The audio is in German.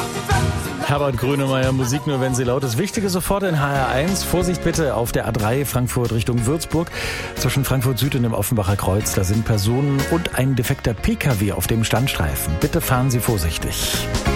Herbert Grönemeyer, Musik nur, wenn sie laut ist. Wichtige sofort in HR1. Vorsicht bitte auf der A3 Frankfurt Richtung Würzburg. Zwischen Frankfurt Süd und dem Offenbacher Kreuz. Da sind Personen und ein defekter PKW auf dem Standstreifen. Bitte fahren Sie vorsichtig.